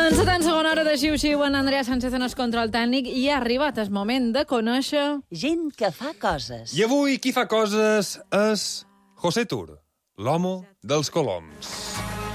Encetant segona hora de Xiu-Xiu, en Andrea Sánchez en el control tècnic, i ha arribat el moment de conèixer... Gent que fa coses. I avui qui fa coses és José Tur, l'homo dels coloms.